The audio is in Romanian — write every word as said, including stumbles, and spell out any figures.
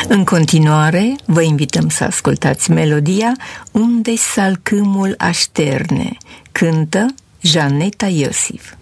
În continuare, vă invităm să ascultați melodia Unde salcâmul așterne, cântă Janeta Iosif.